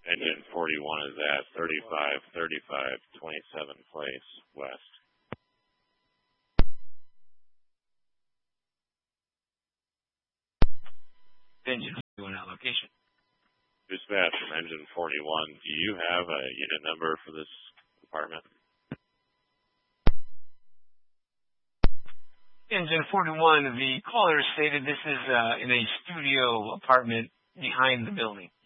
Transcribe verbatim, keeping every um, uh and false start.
Engine forty-one is at thirty-five thirty-five twenty-seventh Place West. Engine forty-one at location. Dispatch from Engine forty-one. Do you have a unit number for this apartment? Engine forty-one, the caller stated this is uh, in a studio apartment behind the building.